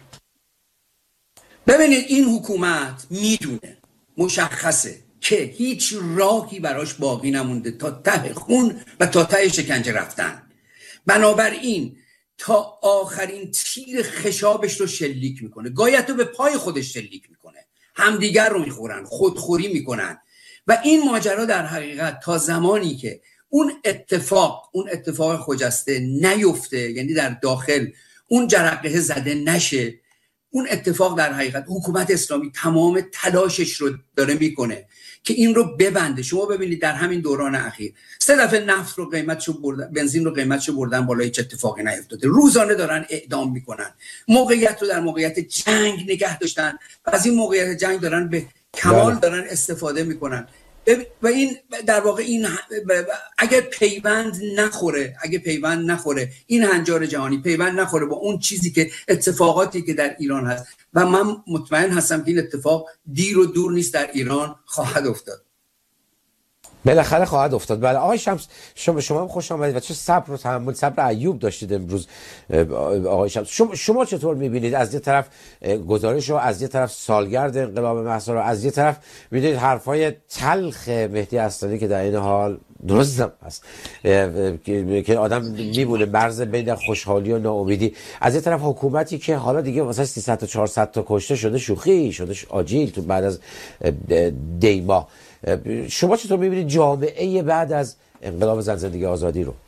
ببینید این حکومت میدونه، مشخصه که هیچ راهی براش باقی نمونده تا ته خون و تا ته شکنجه رفتن. بنابراین تا آخرین تیر خشابش رو شلیک میکنه، گایت رو به پای خودش شلیک میکنه، همدیگر رو میخورن، خودخوری میکنن. و این ماجرا در حقیقت تا زمانی که اون اتفاق اون اتفاق خجسته نیفته، یعنی در داخل اون جرقه زده نشه، اون اتفاق در حقیقت حکومت اسلامی تمام تلاشش رو داره میکنه که این رو ببنده. شما ببینید در همین دوران اخیر سه دفعه نفت رو قیمتشو بردن، بنزین رو قیمتشو بردن بالا، هیچ اتفاقی نیفتاده. روزانه دارن اعدام میکنن، موقعیت رو در موقعیت جنگ نگه داشتن و از این موقعیت جنگ دارن به کمال دارن استفاده میکنن. و این در واقع این اگر پیوند نخوره اگه پیوند نخوره این هنجار جهانی پیوند نخوره با اون چیزی که اتفاقاتی که در ایران هست، و من مطمئن هستم که این اتفاق دیر و دور نیست در ایران خواهد افتاد، بالاخره خواهد افتاد. بله آقای شمس شما شما هم خوش آمدید و چه صبر و تحمل، صبر ایوب داشتید امروز آقای شمس. شما, شما چطور می‌بینید از یه طرف گزارش رو، از یه طرف سالگرد انقلاب مهسا رو، از یه طرف می‌بینید حرفای تلخ مهدی حسانی که در این حال درستم هست که آدم میمونه مرز بین خوشحالی و ناامیدی، از یه طرف حکومتی که حالا دیگه واسه سیصد تا چهارصد تا کشته شده شوخی شده آجیل تو بعد از دیما. شما چطور می‌بینید جامعه بعد از انقلاب زن زندگی آزادی رو؟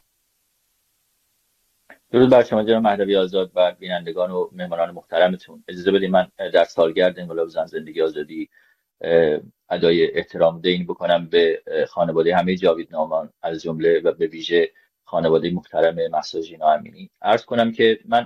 درود بر شما جناب مهدوی آزاد و بینندگان و مهمانان محترمتون. اجازه بدید من در سالگرد انقلاب زن زندگی آزادی ادای احترام دین بکنم به خانواده همه جاویدنامان از جمله و به ویژه خانواده محترم مهسا ژینا امینی. عرض کنم که من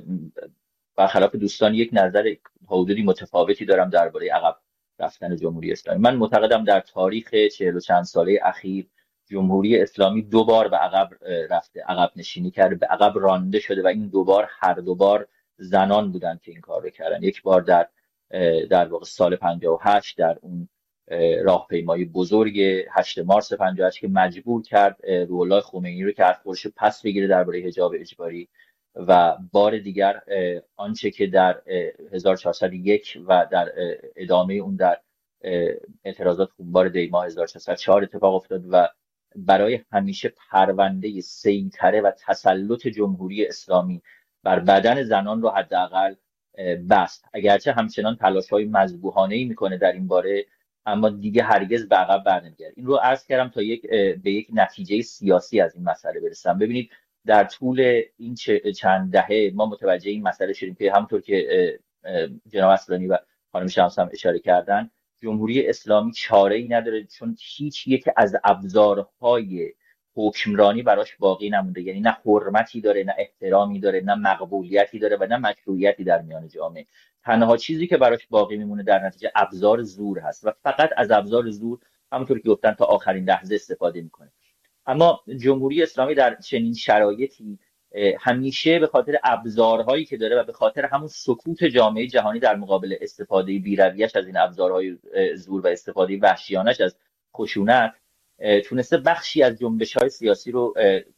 برخلاف دوستان یک نظر حدودی متفاوتی دارم درباره عقب رفتن جمهوری اسلامی. من معتقدم در تاریخ چهل و چند ساله اخیر جمهوری اسلامی دو بار به عقب رفته، عقب نشینی کرده، به عقب رانده شده و این دو بار هر دو بار زنان بودن که این کار رو کردن. یک بار در در واقع سال پنجاه و هشت در اون راهپیمایی بزرگ هشت مارس پنجاه و هشت که مجبور کرد روح الله خمینی رو که از خودش پس بگیره درباره حجاب اجباری، و بار دیگر آنچه که در هزار و چهارصد و یک و در ادامه اون در اعتراضات خونبار دیما هزار و چهارصد و چهار اتفاق افتاد و برای همیشه پرونده سیطره و تسلط جمهوری اسلامی بر بدن زنان رو حداقل بست. اگرچه همچنان تلاش‌های مذبوحانه‌ای میکنه در این باره، اما دیگه هرگز به عقب برنمیگرده. این رو عرض کردم تا یک به یک نتیجه سیاسی از این مسئله برسم. ببینید در طول این چند دهه ما متوجه این مسئله شدیم که همونطور که جناب اصلانی و خانم شمس هم اشاره کردن، جمهوری اسلامی چاره‌ای نداره، چون هیچ یک از ابزارهای حکمرانی براش باقی نمونده. یعنی نه حرمتی داره، نه احترامی داره، نه مقبولیتی داره و نه مشروعیتی در میان جامعه. تنها چیزی که براش باقی میمونه در نتیجه ابزار زور هست و فقط از ابزار زور همونطور که گفتن تا آخرین لحظه استفاده میکنه. اما جمهوری اسلامی در چنین شرایطی همیشه به خاطر ابزارهایی که داره و به خاطر همون سکوت جامعه جهانی در مقابل استفاده بی‌رویه‌اش از این ابزارهای زور و استفاده وحشیانه‌اش از خشونت تونسته بخشی از جنبش‌های سیاسی رو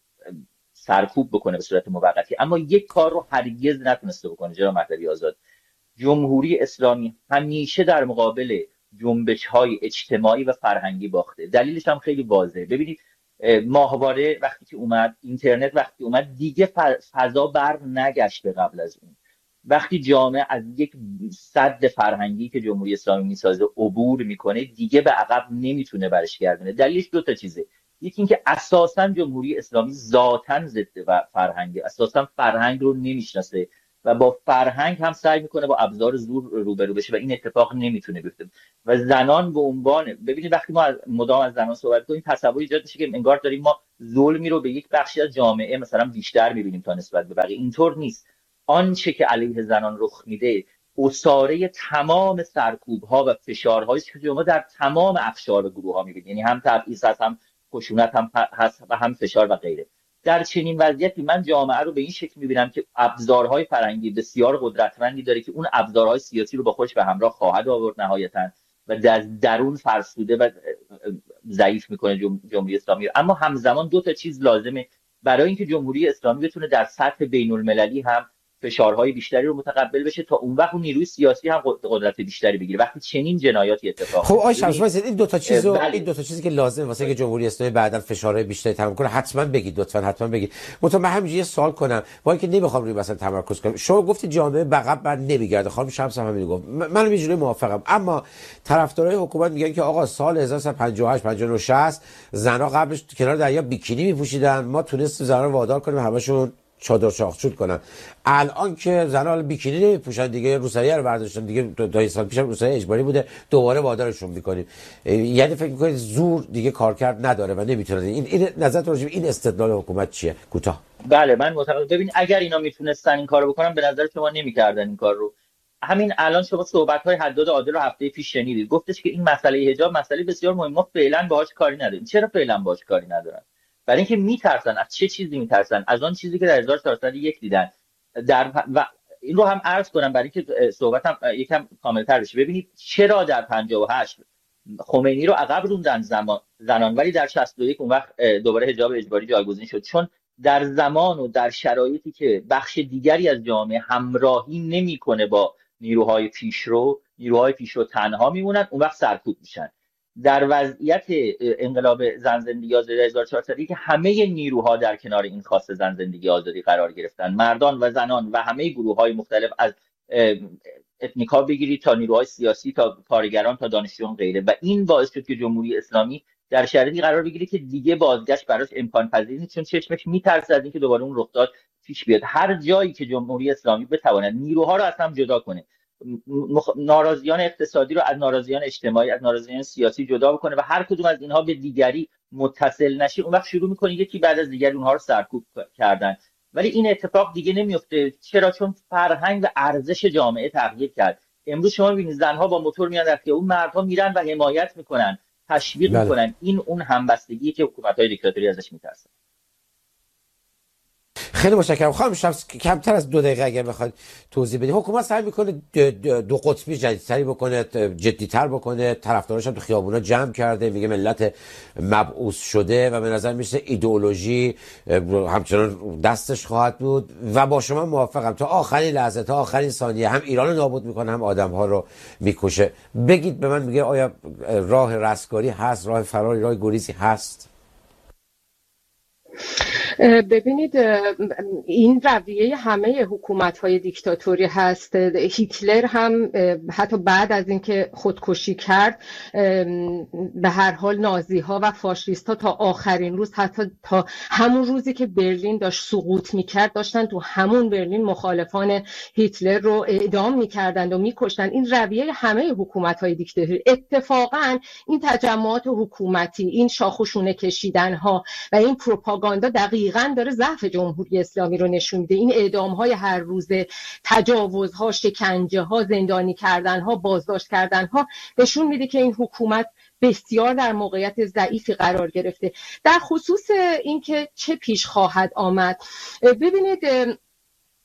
سرکوب بکنه به صورت موقتی، اما یک کار رو هرگز نتونسته بکنه. جناب مهدوی آزاد، جمهوری اسلامی همیشه در مقابل جنبش‌های اجتماعی و فرهنگی باخته. دلیلش هم خیلی واضحه. ببینید ماهواره وقتی که اومد، اینترنت وقتی اومد، دیگه فضا بر نگشت به قبل از اون. وقتی جامعه از یک سد فرهنگی که جمهوری اسلامی میسازه عبور میکنه، دیگه به عقب نمیتونه برش گردونه. دلیلش دو تا چیزه. یکی اینکه اساساً جمهوری اسلامی ذاتاً ضد و فرهنگه، اساساً فرهنگ رو نمیشناسه و با فرهنگ هم سعی میکنه با ابزار زور روبرو بشه و این اتفاق نمیتونه بیفته. و زنان به عنوان، ببینید وقتی ما از مدام از زنان صحبت کنیم تصور ایجاد میشه که انگار داریم ما ظلمی رو به یک بخشی از جامعه مثلا بیشتر میبینیم تا نسبت به بقیه. اینطور نیست. آنچه که علیه زنان رخ میده اساره تمام سرکوب‌ها و فشارهایی که شما در تمام اقشار و گروه‌ها میبینید، یعنی هم تبعیض هست، هم خشونت هم هست و هم فشار و غیره. در چنین وضعیتی من جامعه رو به این شکل میبینم که ابزارهای فرهنگی بسیار قدرتمندی داره که اون ابزارهای سیاسی رو با خودش به همراه خواهد آورد نهایتاً و در درون فرسوده و ضعیف میکنه جمهوری اسلامی. اما همزمان دو تا چیز لازمه برای اینکه جمهوری اسلامی بتونه در سطح بین المللی هم فشارهای بیشتری رو متقبل بشه، تا اون وقت اون نیروی سیاسی هم قدرت بیشتری بگیره وقتی چنین جنایاتی اتفاق خب آقای شمس این دو تا چیزو بله. این دو تا چیزی که لازم واسه که جمهوری اسلامی بعداً فشارهای بیشتری تحمل کنه حتما بگید، لطفاً حتما بگید. مطمئن من همینجوری سوال کنم با اینکه نمیخوام روی مثلا تمرکز کنم. شما گفتید جامعه به عقب بر نمیگرده، خانم شمس هم همین گفت، منم اینجوری موافقم. اما طرفدارای حکومت میگن که آقا سال هزار و سیصد و پنجاه و هشت پنجاه و نه شصت زنا قبلش کنار دریا بیکینی میپوشیدن، ما تونستیم زنا رو وادار کنیم همشون چادر چاقچوب کنن. الان که زنان بیکینی نمیپوشن دیگه، روسریه رو برداشتن دیگه، دو سال پیشم روسریه اجباری بوده، دوباره وادارشون میکنیم. یعنی فکر میکنید زور دیگه کارکرد نداره و نمیتونه. این این نظرت راجع به این استدلال حکومت چیه؟ کوتاه. بله من معتقدم ببین اگر اینا میتونستن این کارو بکنن به نظر شما نمیکردن این کار رو. همین الان شما صحبت‌های حداد عادل رو هفته پیش شنیدید، گفتش که این مسئله حجاب مسئله بسیار مهمه، ما فعلا باهاش کاری نداریم. چرا فعلا باهاش کاری ندارن؟ برای اینکه میترسن. از چه چیزی میترسن؟ از آن چیزی که در هزار و چهارصد و یک دیدن. در و این رو هم عرض کنم برای اینکه صحبتم یکم کاملتر بشه. ببینید چرا در پنجاه و هشت خمینی رو عقب روندن زمان زنان، ولی در شصت و یک اون وقت دوباره حجاب اجباری جایگزین شد؟ چون در زمان و در شرایطی که بخش دیگری از جامعه همراهی نمیکنه با نیروهای پیشرو، نیروهای پیشرو تنها میمونن، اون وقت سرکوب میشن. در وضعیت انقلاب زن زندگی آزادی هزار و چهارصد که همه نیروها در کنار این خواست زن زندگی آزادی قرار گرفتن، مردان و زنان و همه گروه‌های مختلف، از اتنیکا بگیرید تا نیروهای سیاسی تا کارگران تا دانشجویان غیره، و این باعث شد که جمهوری اسلامی در شرایطی قرار بگیره که دیگه بازگشت براش امکان پذیر نیست، چون چشمش میترسه از اینکه دوباره اون رخداد پیش بیاد. هر جایی که جمهوری اسلامی بتواند نیروها رو از هم جدا کنه، ناراضیان اقتصادی رو از ناراضیان اجتماعی، از ناراضیان سیاسی جدا بکنه و هر کدوم از اینها به دیگری متصل نشه، اون وقت شروع میکنه یکی بعد از دیگری اونها رو سرکوب کردن. ولی این اتفاق دیگه نمیفته. چرا؟ چون فرهنگ و ارزش جامعه تغییر کرد. امروز شما میبینید زنها با موتور میان در خیابون، مردها میرن و حمایت میکنن، تشویق بله. میکنن. این اون همبستگی که حکومت‌های دیکتاتوری ازش میترسن. خیلی متشکرم. خانم شمس کمتر از دو دقیقه اگر بخواید توضیح بدید. حکومت سعی میکنه دو قطبی جدیدتری بکنه، جدی‌تر بکنه، طرفداراش هم تو خیابونا جمع کرده، میگه ملت مبعوث شده و به نظر میشه ایدئولوژی همچنان دستش خواهد بود و با شما موافقم. تا آخرین لحظه، تا آخرین ثانیه هم ایران رو نابود میکنه هم آدم‌ها رو میکشه. بگید به من، میگه آیا راه رستگاری هست، راه فراری، راه گریزی هست؟ ببینید این رویه همه حکومت‌های دیکتاتوری هست. هیتلر هم حتی بعد از اینکه خودکشی کرد به هر حال نازی‌ها و فاشیست‌ها تا آخرین روز، حتی تا همون روزی که برلین داشت سقوط می‌کرد، داشتن تو همون برلین مخالفان هیتلر رو اعدام می‌کردند و می‌کشتن. این رویه همه حکومت‌های دیکتاتوری. اتفاقاً این تجمعات حکومتی، این شاخ و شونه کشیدن‌ها و این پروپاگاندا دقیقاً داره ضعف جمهوری اسلامی رو نشون میده. این اعدام‌های هر روزه، تجاوزها، شکنجه‌ها، زندانی کردن‌ها، بازداشت کردن‌ها نشون میده که این حکومت بسیار در موقعیت ضعیفی قرار گرفته. در خصوص اینکه چه پیش خواهد آمد، ببینید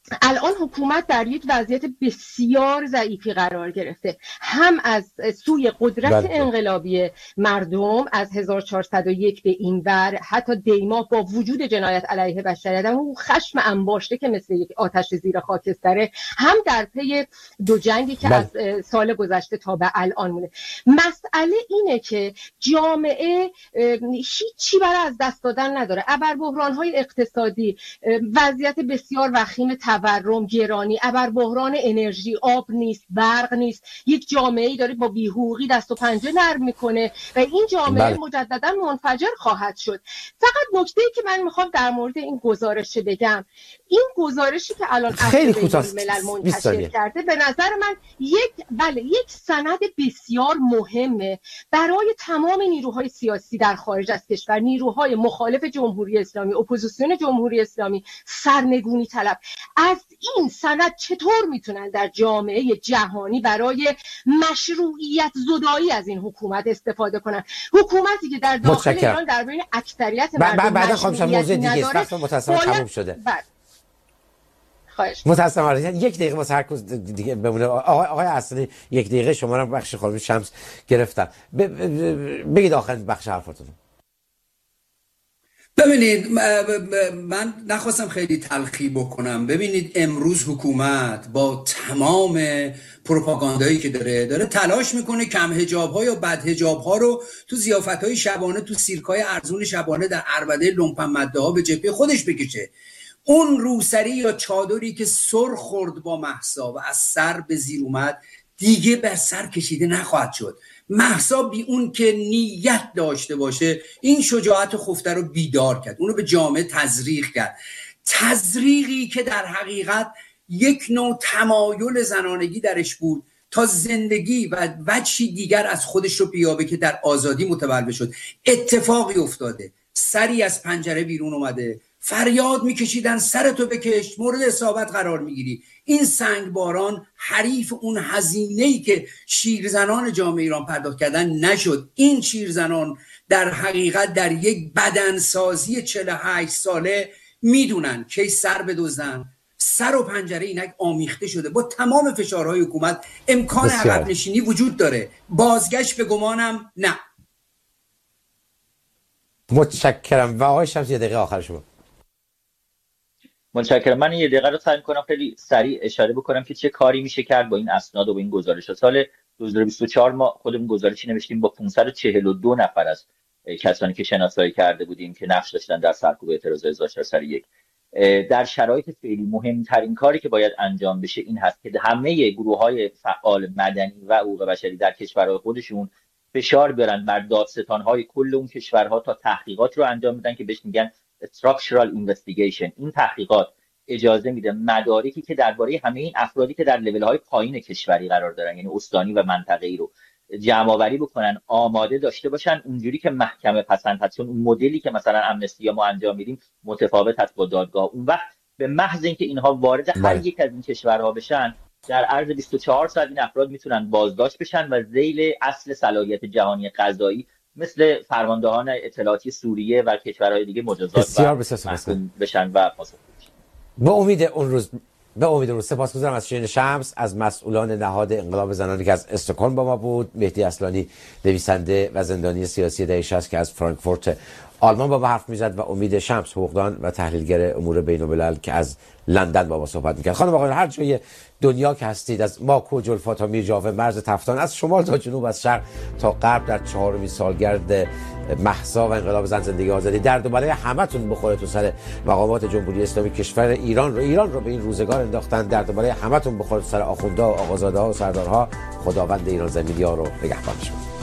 الان حکومت در یک وضعیت بسیار ضعیفی قرار گرفته، هم از سوی قدرت بله. انقلابی مردم از هزار و چهارصد و یک به این ور، حتی دیما با وجود جنایت علیه بشریت، اون خشم انباشته که مثل یک آتش زیر خاکستره، هم در پی دو جنگی که بله. از سال گذشته تا به الان مونه. مسئله اینه که جامعه هیچی برای از دست دادن نداره. ابر بحران‌های اقتصادی، وضعیت بسیار وخیم تورم، گرانی، ابر بحران انرژی، آب نیست، برق نیست، یک جامعه‌ای داره با بی‌حقوقی دست و پنجه نرم میکنه و این جامعه بله. مجددا منفجر خواهد شد. فقط نکته‌ای که من میخوام در مورد این گزارش بگم، این گزارشی که الان خیلی کوتاه ملل منتشر کرده به نظر من یک بله یک سند بسیار مهمه برای تمام نیروهای سیاسی در خارج از کشور، نیروهای مخالف جمهوری اسلامی، اپوزیسیون جمهوری اسلامی، سرنگونی طلب. از این سند چطور میتونن در جامعه جهانی برای مشروعیت زدایی از این حکومت استفاده کنن؟ حکومتی که در داخل متشکرم. ایران در بین اکثریت مردم بعد خواهشم موضوع دیگه است، نداره. وقت متأسفانه تموم شده. متأسفانه یک دقیقه واسه هر کس دیگه بمونه. آقای آقای اصلی یک دقیقه شما رو بخش خانم شمس گرفتم. ب... بگید آخرین بخش حرفاتون. ببینید من نخواستم خیلی تلخی بکنم. ببینید امروز حکومت با تمام پروپاگاندایی که داره داره تلاش میکنه کم حجاب ها یا بد حجاب ها رو تو ضیافت های شبانه، تو سیرک های ارزون شبانه در عربده لومپن مده ها به جبهه خودش بکشه. اون روسری یا چادری که سر خورد با مهسا و از سر به زیر اومد دیگه بر سر کشیده نخواهد شد. مهسا بی اون که نیت داشته باشه این شجاعت خفته رو بیدار کرد، اونو به جامعه تزریق کرد، تزریقی که در حقیقت یک نوع تمایل زنانگی درش بود تا زندگی و وجهی دیگر از خودش رو بیابه که در آزادی متولد شد. اتفاقی افتاده، سری از پنجره بیرون اومده، فریاد میکشیدن سرتو بکش، مورد اصابت قرار میگیری. این سنگ باران حریف اون هزینه‌ای که شیرزنان جامعه ایران پرداخت کردن نشد. این شیرزنان در حقیقت در یک بدنسازی چهل و هشت ساله میدونن که سر بدزدن. سر و پنجره اینک آمیخته شده. با تمام فشارهای حکومت امکان عقب نشینی وجود داره، بازگشت به گمانم نه. متشکرم. و آقای شمس یه دقیقه آخر شما. متشکرم. من یه دقیقه رو سعی می‌کنم خیلی سریع اشاره بکنم که چه کاری میشه کرد با این اسناد و با این گزارش. سال دو هزار و بیست و چهار ما خودمون گزارشی نوشتیم با پانصد و چهل و دو نفر از کسانی که شناسایی کرده بودیم که نقش داشتن در سرکوب اعتراض هزار و چهارصد و یک. در شرایط فعلی مهمترین کاری که باید انجام بشه این هست که همه گروه‌های فعال مدنی و حقوق بشری در کشورهای خودشون فشار بیارن بر دادستان‌های کل اون کشورها تا تحقیقات رو انجام بدن که بهش میگن structural investigation. این تحقیقات اجازه میده مدارکی که درباره همه این افرادی که در لول‌های پایین کشوری قرار دارن، یعنی استانی و منطقه‌ای، رو جمع آوری بکنن، آماده داشته باشن، اونجوری که محکمه پسند هست. اون مدلی که مثلا امنستی یا ما انجام میدیم متفاوت هست با دادگاه. اون وقت به محض اینکه اینها وارد هر یک از این کشورها بشن، در عرض بیست و چهار ساعت این افراد میتونن بازداشت بشن و ذیل اصل صلاحیت جهانی قضایی مثل فرماندهان اطلاعاتی سوریه و کشورهای دیگه مجازات و محکوم بشن و پاسخ بدن. به امید اون روز به امید اون روز سپاسگزارم از شیرین شمس، از مسئولان نهاد انقلاب زنانی که از استکهلم با ما بود، مهدی اصلانی نویسنده و زندانی سیاسی دهه شصت که از فرانکفورت آلمان با ما حرف میزد، و امید شمس حقوقدان و تحلیلگر امور بین‌الملل که از لندن با ما صحبت میکرد. خانم آقایان، هر جای دنیا که هستید، از ماکو جلفا تا میرجاوه، مرز تفتان، از شمال تا جنوب، از شرق تا غرب، در چهارمین سالگرد مهسا و انقلاب زن زندگی آزادی، درد و بالای همتون بخوره تو سر مقامات جمهوری اسلامی کشور ایران رو ایران رو به این روزگار انداختن. درد و بالای همتون بخوره تو سر آخوندها و آقازاده‌ها و سردارها. خداوند ایران زمینی‌ها رو نگهبان شما.